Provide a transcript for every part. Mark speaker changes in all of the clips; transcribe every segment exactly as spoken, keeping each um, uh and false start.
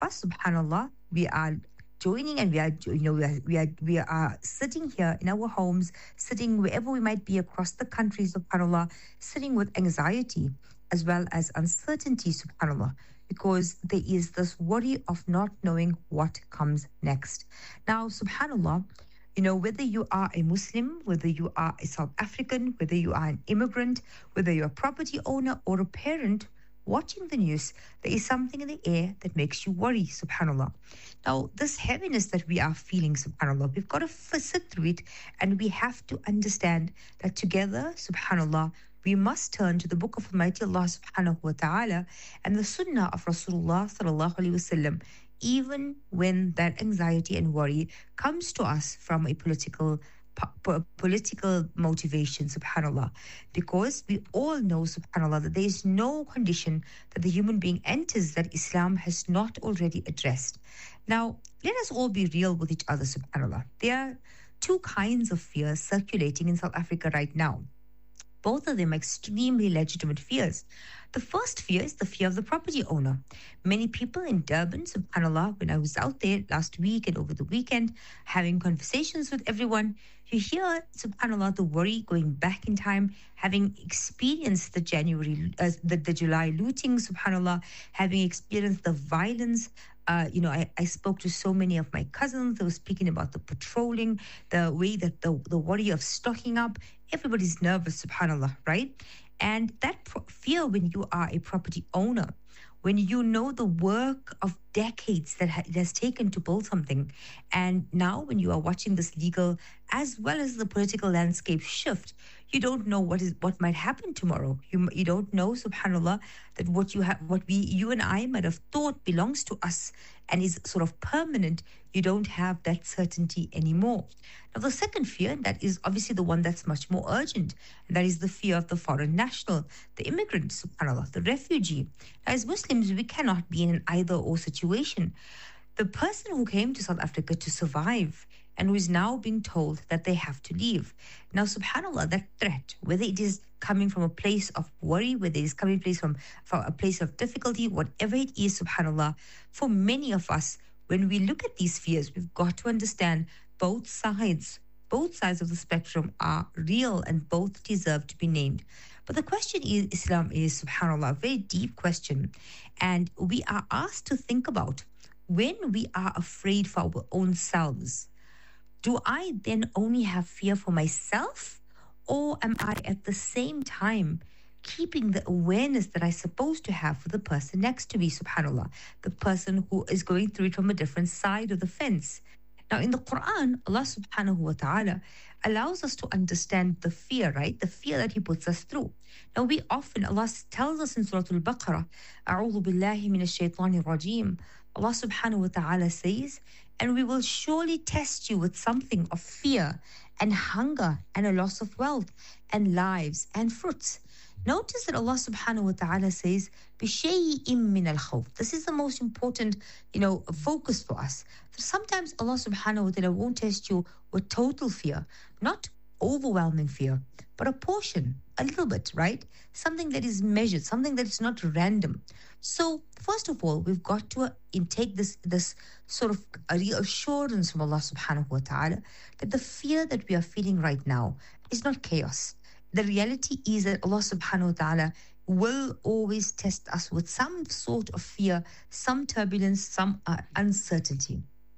Speaker 1: us, subhanallah, we are joining and we are, you know, we are, we are, we are sitting here in our homes, sitting wherever we might be across the country, subhanallah, sitting with anxiety as well as uncertainty, subhanallah, because there is this worry of not knowing what comes next. Now, subhanallah, you know, whether you are a Muslim, whether you are a South African, whether you are an immigrant, whether you're a property owner or a parent watching the news, there is something in the air that makes you worry, subhanallah. Now, this heaviness that we are feeling, subhanallah, we've got to f- sit through it, and we have to understand that together, subhanallah, we must turn to the book of Almighty Allah subhanahu wa ta'ala and the sunnah of Rasulullah sallallahu alaihi wasallam, even when that anxiety and worry comes to us from a political po- po- political motivation, subhanallah. Because we all know, subhanallah, that there is no condition that the human being enters that Islam has not already addressed. Now, let us all be real with each other, subhanallah. There are two kinds of fears circulating in South Africa right now. Both of them are extremely legitimate fears. The first fear is the fear of the property owner. Many people in Durban, subhanAllah, when I was out there last week and over the weekend, having conversations with everyone, you hear, subhanAllah, the worry going back in time, having experienced the January, uh, the, the July looting, subhanAllah, having experienced the violence. Uh, you know, I, I spoke to so many of my cousins. They were speaking about the patrolling, the way that the, the worry of stocking up. Everybody's nervous, subhanAllah, right? And that pro- fear when you are a property owner, when you know the work of decades that ha- it has taken to build something, and now when you are watching this legal as well as the political landscape shift, you don't know what is what might happen tomorrow. You you don't know, subhanallah, that what you have, what we, you and I might have thought belongs to us and is sort of permanent, you don't have that certainty anymore. Now, the second fear, that is obviously the one that's much more urgent, and that is the fear of the foreign national, the immigrant, subhanallah, the refugee. Now, as Muslims, we cannot be in an either-or situation. The person who came to South Africa to survive and who is now being told that they have to leave. Now, subhanAllah, that threat, whether it is coming from a place of worry, whether it is coming place from, from a place of difficulty, whatever it is, subhanAllah, for many of us, when we look at these fears, we've got to understand both sides. Both sides of the spectrum are real and both deserve to be named. But the question is, Islam is, subhanAllah, a very deep question. And we are asked to think about, when we are afraid for our own selves, do I then only have fear for myself? Or am I at the same time keeping the awareness that I'm supposed to have for the person next to me, subhanAllah, the person who is going through it from a different side of the fence? Now, in the Quran, Allah subhanahu wa ta'ala allows us to understand the fear, right? The fear that He puts us through. Now, we often, Allah tells us in Surah Al-Baqarah, أعوذ بالله من الشيطان الرجيم. Allah subhanahu wa ta'ala says, and we will surely test you with something of fear and hunger and a loss of wealth and lives and fruits. Notice that Allah subhanahu wa ta'ala says, بِشَيْءٍ مِّنَ الْخَوْفِ. This is the most important, you know, focus for us. So sometimes Allah subhanahu wa ta'ala won't test you with total fear, not overwhelming fear, but a portion, a little bit, right? Something that is measured, something that is not random. So, first of all, we've got to uh, intake this, this sort of a reassurance from Allah subhanahu wa ta'ala that the fear that we are feeling right now is not chaos. The reality is that Allah subhanahu wa ta'ala will always test us with some sort of fear, some turbulence, some uh, uncertainty.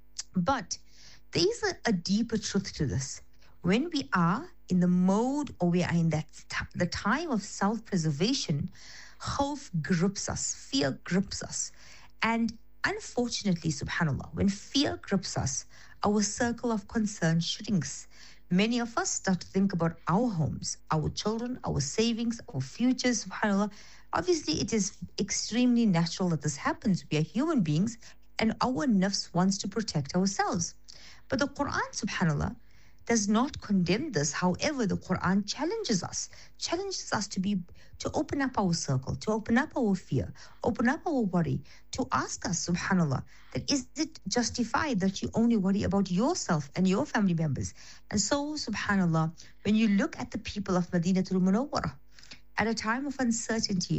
Speaker 1: But there is a, a deeper truth to this. When we are in the mode or we are in that t- the time of self-preservation, khawf grips us, fear grips us. And unfortunately, subhanAllah, when fear grips us, our circle of concern shrinks. Many of us start to think about our homes, our children, our savings, our futures, subhanAllah. Obviously, it is extremely natural that this happens. We are human beings and our nafs wants to protect ourselves. But the Quran, subhanAllah, does not condemn this. However, the Quran challenges us, challenges us to be, to open up our circle, to open up our fear, open up our worry, to ask us, subhanAllah, that is it justified that you only worry about yourself and your family members? And so, subhanAllah, when you look at the people of Madinatul Munawwarah, at a time of uncertainty,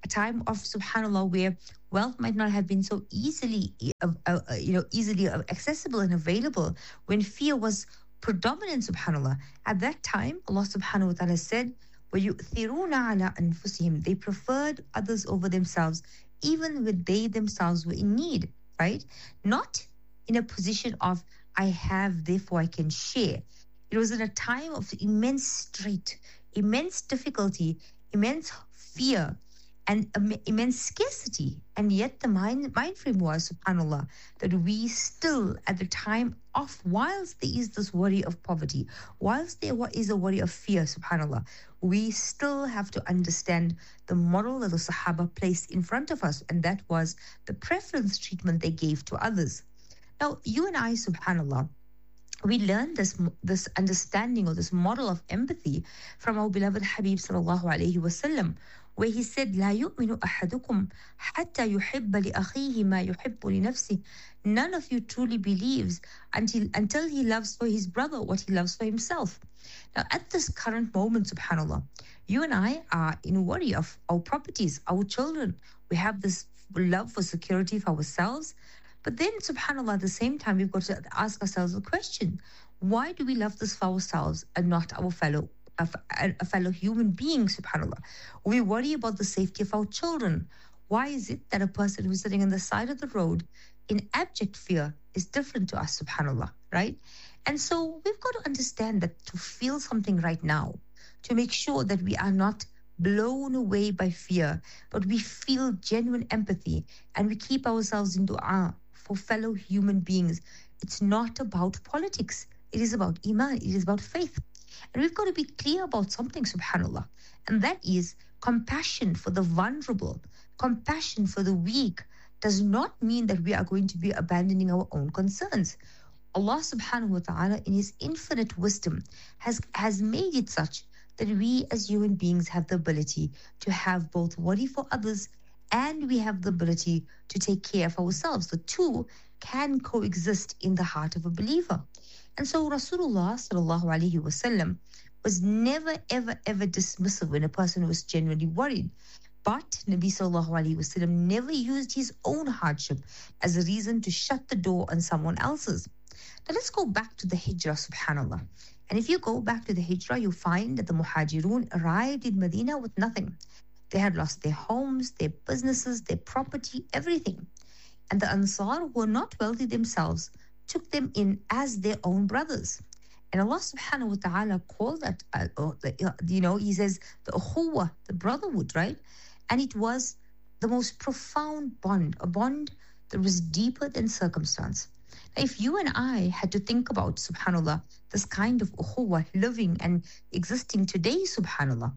Speaker 1: a time of subhanallah where wealth might not have been so easily uh, uh, uh, you know easily uh, accessible and available, when fear was predominant, subhanallah. At that time, Allah subhanahu wa ta'ala said, وَيُؤْثِرُونَ عَلَىٰ أَنفُسِهِمْ, they preferred others over themselves, even when they themselves were in need, right? Not in a position of, I have, therefore I can share. It was in a time of immense strait, immense difficulty, immense fear, and im- immense scarcity. And yet the mind, mind frame was, subhanAllah, that we still, at the time of, whilst there is this worry of poverty, whilst there is a worry of fear, subhanAllah, we still have to understand the model that the Sahaba placed in front of us, and that was the preference treatment they gave to others. Now, you and I, subhanAllah, we learn this this understanding or this model of empathy from our beloved Habib sallallahu alaihi wasallam, where he said, "La yu'minu ahadukum hatta yuhibba li akhihi ma yuhibbu li nafsihi." None of you truly believes until until he loves for his brother what he loves for himself. Now, at this current moment, subhanallah, you and I are in worry of our properties, our children. We have this love for security for ourselves. But then, subhanAllah, at the same time, we've got to ask ourselves a question. Why do we love this for ourselves and not our fellow a, a fellow human being, subhanAllah? We worry about the safety of our children. Why is it that a person who's sitting on the side of the road in abject fear is different to us, subhanAllah, right? And so we've got to understand that to feel something right now, to make sure that we are not blown away by fear, but we feel genuine empathy and we keep ourselves in dua for fellow human beings. It's not about politics. It is about iman. It is about faith. And we've got to be clear about something, subhanAllah. And that is compassion for the vulnerable, compassion for the weak does not mean that we are going to be abandoning our own concerns. Allah subhanahu wa ta'ala, in His infinite wisdom, has, has made it such that we as human beings have the ability to have both worry for others and we have the ability to take care of ourselves. The two can coexist in the heart of a believer. And so Rasulullah sallallahu alaihi wasallam was never, ever, ever dismissive when a person was genuinely worried. But Nabi sallallahu alaihi wasallam never used his own hardship as a reason to shut the door on someone else's. Now let's go back to the hijrah, subhanAllah. And if you go back to the hijrah, you find that the muhajirun arrived in Medina with nothing. They had lost their homes, their businesses, their property, everything. And the Ansar, who were not wealthy themselves, took them in as their own brothers. And Allah subhanahu wa ta'ala called that, uh, uh, you know, He says, the ukhuwah, the brotherhood, right? And it was the most profound bond, a bond that was deeper than circumstance. Now, if you and I had to think about, subhanAllah, this kind of ukhuwah living and existing today, subhanAllah,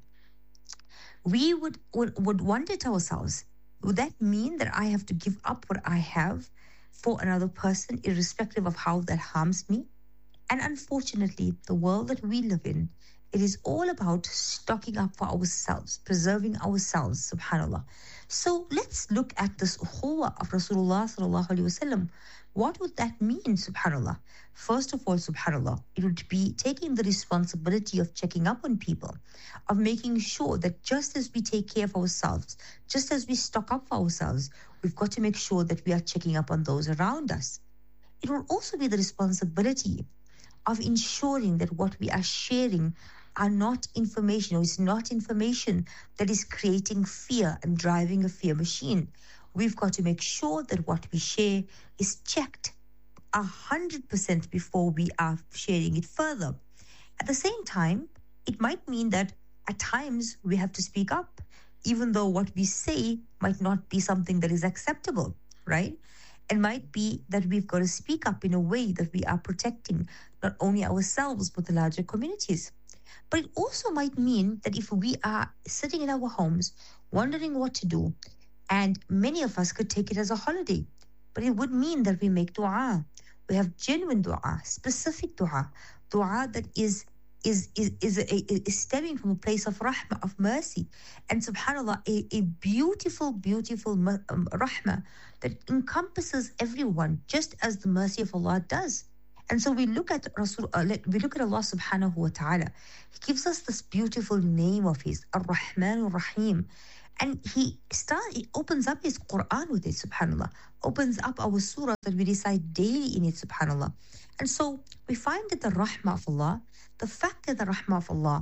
Speaker 1: we would, would, would wonder to ourselves, would that mean that I have to give up what I have for another person, irrespective of how that harms me? And unfortunately, the world that we live in, it is all about stocking up for ourselves, preserving ourselves, subhanAllah. So let's look at this ukhuwah of Rasulullah sallallahu alaihi wasallam. What would that mean, subhanAllah? First of all, subhanAllah, it would be taking the responsibility of checking up on people, of making sure that just as we take care of ourselves, just as we stock up for ourselves, we've got to make sure that we are checking up on those around us. It will also be the responsibility of ensuring that what we are sharing are not information, or is not information that is creating fear and driving a fear machine. We've got to make sure that what we share is checked a hundred percent before we are sharing it further. At the same time, it might mean that at times we have to speak up, even though what we say might not be something that is acceptable, right? It might be that we've got to speak up in a way that we are protecting not only ourselves, but the larger communities. But it also might mean that if we are sitting in our homes, wondering what to do, and many of us could take it as a holiday, but it would mean that we make dua. We have genuine dua, specific dua, dua that is is is is, a, is stemming from a place of rahmah, of mercy, and subhanallah, a, a beautiful, beautiful um, rahmah that encompasses everyone, just as the mercy of Allah does. And so we look at Rasul, uh, we look at Allah subhanahu wa ta'ala. He gives us this beautiful name of His, Ar-Rahman Ar-Rahim. And he start, he opens up his Quran with it, subhanAllah, opens up our surah that we recite daily in it, subhanAllah. And so we find that the rahmah of Allah, the fact that the rahmah of Allah,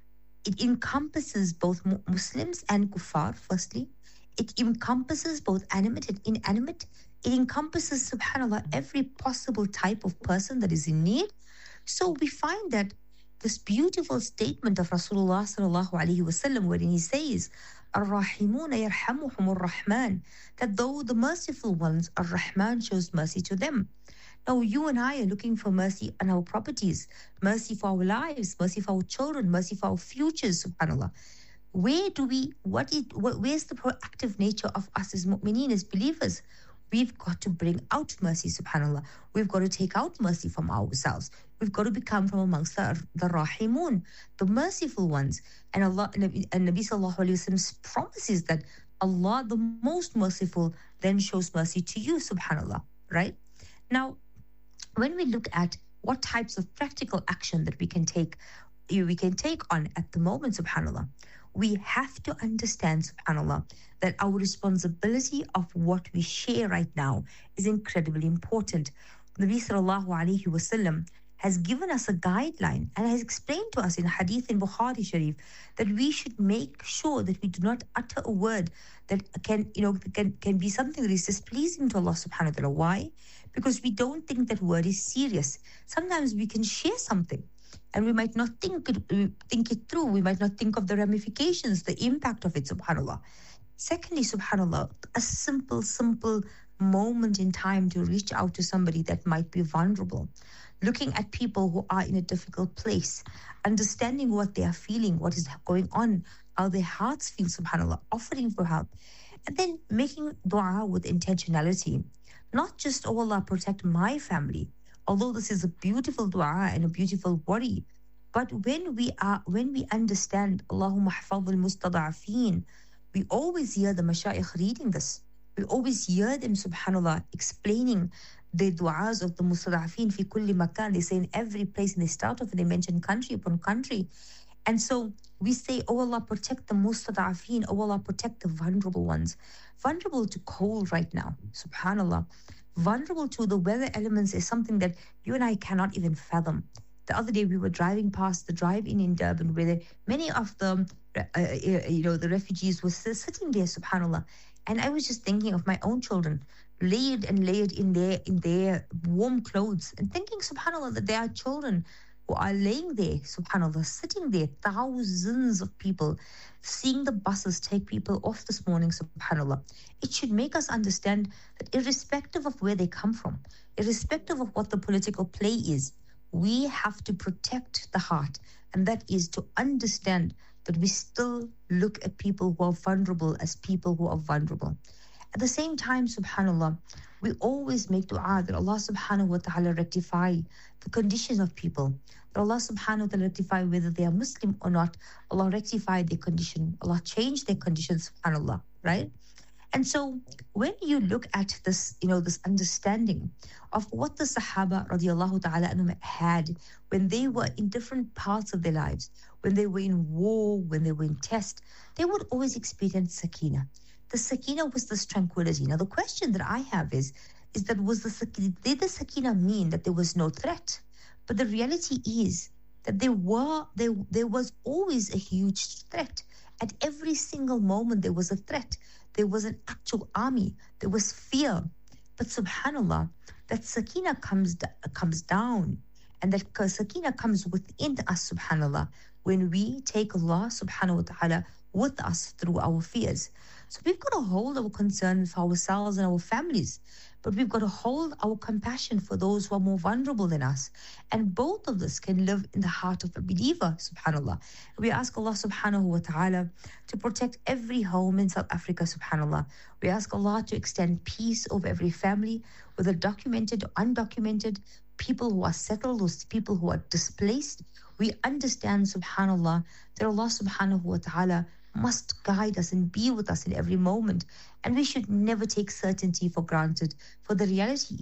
Speaker 1: it encompasses both Muslims and kuffar, firstly. It encompasses both animate and inanimate. It encompasses, subhanAllah, every possible type of person that is in need. So we find that this beautiful statement of Rasulullah sallallahu alaihi wasallam, wherein he says, Ar-Rahimuna yarhamuhumur Rahman, that though the merciful ones, Ar-Rahman shows mercy to them. Now, you and I are looking for mercy on our properties, mercy for our lives, mercy for our children, mercy for our futures, subhanAllah. Where do we, what is, what, where's the proactive nature of us as mu'mineen, as believers? We've got to bring out mercy, subhanAllah. We've got to take out mercy from ourselves. We've got to become from amongst the, the rahimun, the merciful ones. And Allah and Nabi sallallahu alayhi wa sallam promises that Allah, the most merciful, then shows mercy to you, subhanAllah, right? Now, when we look at what types of practical action that we can take, we can take on at the moment, subhanAllah, we have to understand, subhanAllah, that our responsibility of what we share right now is incredibly important. Nabi sallallahu alayhi wa sallam has given us a guideline and has explained to us in hadith in Bukhari Sharif that we should make sure that we do not utter a word that can, you know, can, can be something that is displeasing to Allah subhanahu wa ta'ala. Why? Because we don't think that word is serious. Sometimes we can share something and we might not think it, think it through. We might not think of the ramifications, the impact of it, subhanAllah. Secondly, subhanAllah, a simple, simple moment in time to reach out to somebody that might be vulnerable. Looking at people who are in a difficult place, understanding what they are feeling, what is going on, how their hearts feel, subhanAllah, offering for help. And then making dua with intentionality. Not just, oh Allah, protect my family, although this is a beautiful dua and a beautiful worry. But when we are, when we understand, Allahumma hafadh al-mustada'afeen, we always hear the mashayikh reading this. We always hear them, subhanAllah, explaining the du'as of the mustada'afeen fi kulli makan. They say in every place, and they start off and they mention country upon country. And so we say, oh Allah, protect the mustada'afeen, oh Allah, protect the vulnerable ones. Vulnerable to cold right now, subhanAllah. Vulnerable to the weather elements is something that you and I cannot even fathom. The other day we were driving past the drive-in in Durban where the, many of the, uh, you know, the refugees were still sitting there, subhanAllah. And I was just thinking of my own children, layered and layered in their in their warm clothes, and thinking, subhanAllah, that there are children who are laying there, subhanAllah, sitting there, thousands of people, seeing the buses take people off this morning, subhanAllah. It should make us understand that irrespective of where they come from, irrespective of what the political play is, we have to protect the heart, and that is to understand that we still look at people who are vulnerable as people who are vulnerable. At the same time, subhanAllah, we always make dua that Allah subhanahu wa ta'ala rectify the condition of people. That Allah subhanahu wa ta'ala rectify whether they are Muslim or not. Allah rectify their condition. Allah change their condition, subhanAllah, right? And so when you look at this, you know, this understanding of what the Sahaba radiallahu ta'ala anhum had when they were in different parts of their lives, when they were in war, when they were in test, they would always experience sakina. The sakina was this tranquility. Now, the question that I have is, is that was the sakina, did the sakina mean that there was no threat? But the reality is that there were, there, there was always a huge threat. At every single moment, there was a threat. There was an actual army. There was fear. But subhanAllah, that sakina comes, comes down. And that sakina comes within us, subhanAllah, when we take Allah subhanahu wa ta'ala with us through our fears. So we've got to hold our concern for ourselves and our families, but we've got to hold our compassion for those who are more vulnerable than us. And both of this can live in the heart of a believer, subhanAllah. We ask Allah subhanahu wa ta'ala to protect every home in South Africa, subhanAllah. We ask Allah to extend peace over every family, whether documented or undocumented, people who are settled, those people who are displaced. We understand, subhanAllah, that Allah subhanahu wa ta'ala must guide us and be with us in every moment. And we should never take certainty for granted. For the reality is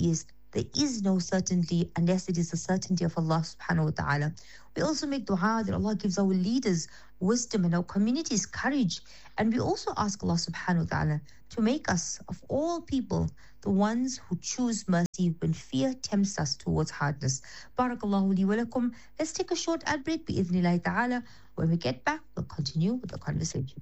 Speaker 1: There is no certainty unless it is the certainty of Allah subhanahu wa ta'ala. We also make dua that Allah gives our leaders wisdom and our communities courage. And we also ask Allah subhanahu wa ta'ala to make us, of all people, the ones who choose mercy when fear tempts us towards hardness. Barakallahu li wa lakum. Let's take a short ad break, bi-idhnillahi ta'ala. When we get back, we'll continue with the conversation.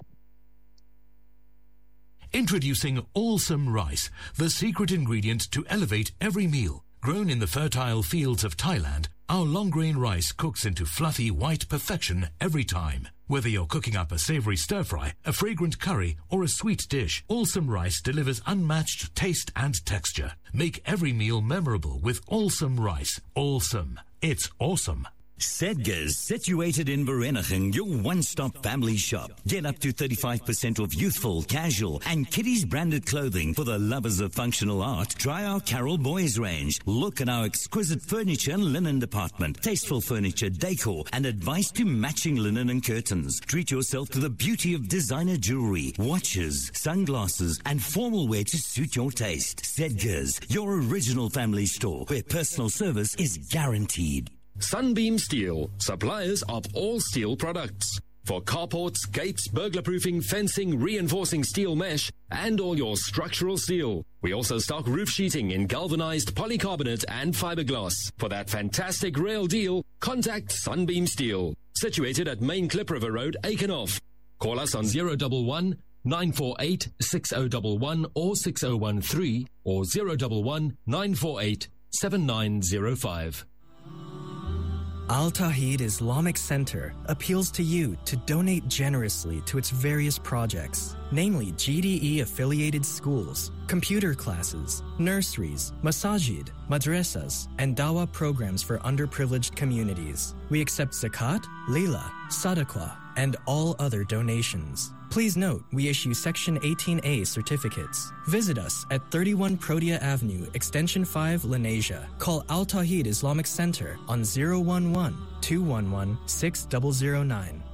Speaker 2: Introducing Allsome Rice, the secret ingredient to elevate every meal. Grown in the fertile fields of Thailand, our long-grain rice cooks into fluffy white perfection every time. Whether you're cooking up a savory stir-fry, a fragrant curry, or a sweet dish, Allsome Rice delivers unmatched taste and texture. Make every meal memorable with Allsome Rice. Allsome. It's awesome.
Speaker 3: Sedgars, situated in Vereeniging, your one-stop family shop. Get up to thirty-five percent off youthful, casual, and kiddies branded clothing for the lovers of functional art. Try our Carol Boys range. Look at our exquisite furniture and linen department, tasteful furniture, decor, and advice to matching linen and curtains. Treat yourself to the beauty of designer jewelry, watches, sunglasses, and formal wear to suit your taste. Sedgars, your original family store, where personal service is guaranteed.
Speaker 4: Sunbeam Steel, suppliers of all steel products. For carports, gates, burglar-proofing, fencing, reinforcing steel mesh, and all your structural steel. We also stock roof sheeting in galvanized polycarbonate and fiberglass. For that fantastic rail deal, contact Sunbeam Steel. Situated at Main Klip River Road, Aikenhof. Call us on zero one one, nine four eight, six zero one one or six zero one three or zero one one, nine four eight, seven nine zero five.
Speaker 5: Al Tawheed Islamic Center appeals to you to donate generously to its various projects, namely G D E-affiliated schools, computer classes, nurseries, masajid, madrasas, and dawah programs for underprivileged communities. We accept zakat, lila, sadaqah, and all other donations. Please note, we issue Section eighteen A certificates. Visit us at thirty-one Protea Avenue, Extension five, Lenasia. Call Al Tawheed Islamic Center on zero one one, two one one, six zero zero nine.